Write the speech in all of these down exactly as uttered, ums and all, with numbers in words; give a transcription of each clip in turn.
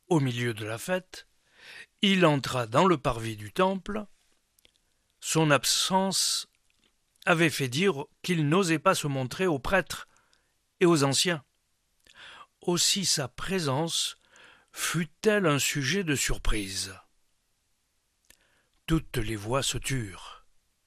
au milieu de la fête, il entra dans le parvis du temple. Son absence avait fait dire qu'il n'osait pas se montrer aux prêtres et aux anciens. Aussi sa présence fut-elle un sujet de surprise. Toutes les voix se turent.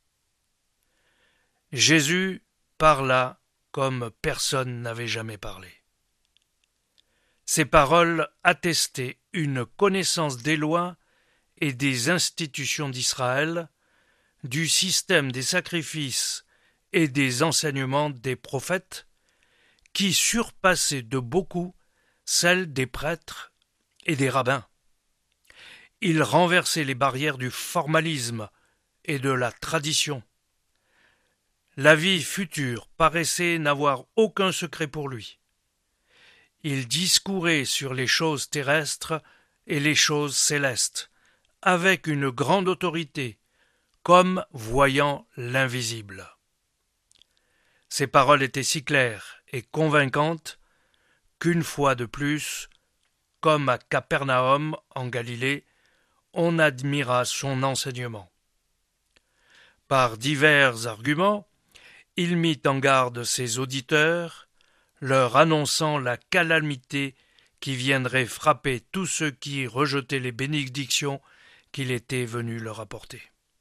Jésus parla comme personne n'avait jamais parlé. Ces paroles attestaient une connaissance des lois et des institutions d'Israël, du système des sacrifices et des enseignements des prophètes, qui surpassaient de beaucoup celles des prêtres et des rabbins. Il renversait les barrières du formalisme et de la tradition. La vie future paraissait n'avoir aucun secret pour lui. Il discourait sur les choses terrestres et les choses célestes, avec une grande autorité, comme voyant l'invisible. Ses paroles étaient si claires et convaincantes qu'une fois de plus, comme à Capernaum en Galilée, on admira son enseignement. Par divers arguments, il mit en garde ses auditeurs, leur annonçant la calamité qui viendrait frapper tous ceux qui rejetaient les bénédictions qu'il était venu leur apporter.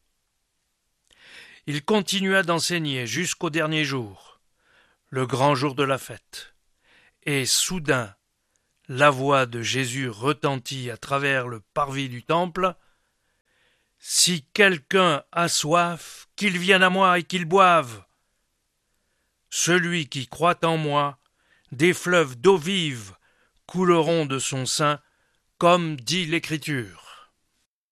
Il continua d'enseigner jusqu'au dernier jour, le grand jour de la fête, et soudain la voix de Jésus retentit à travers le parvis du temple. « Si quelqu'un a soif, qu'il vienne à moi et qu'il boive. Celui qui croit en moi, des fleuves d'eau vive couleront de son sein, comme dit l'Écriture. »